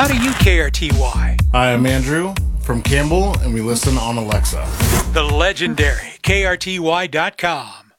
How do you KRTY? Hi, I'm Andrew from Campbell, and we listen on Alexa. The legendary KRTY.com.